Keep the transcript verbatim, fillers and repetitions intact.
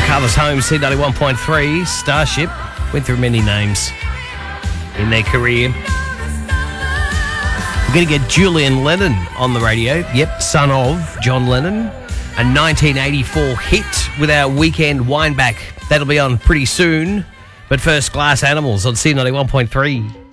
Carlos Holmes, C ninety-one point three, Starship. Went through many names in their career. We're going to get Julian Lennon on the radio. Yep, son of John Lennon. A nineteen eighty-four hit with our weekend wineback. That'll be on pretty soon. But first, Glass Animals on C ninety-one point three.